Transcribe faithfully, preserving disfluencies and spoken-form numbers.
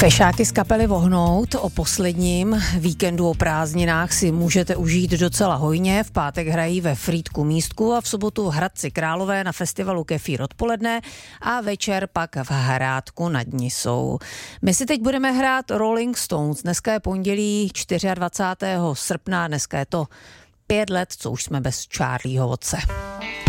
Fešáky z kapely Vohnout o posledním víkendu o prázdninách si můžete užít docela hojně. V pátek hrají ve Frýdku Místku a v sobotu v Hradci Králové na festivalu Kefír odpoledne a večer pak v Hrádku nad Nisou. My si teď budeme hrát Rolling Stones. Dneska je pondělí dvacátého čtvrtého srpna, dneska je to pět let, co už jsme bez Charlieho otce.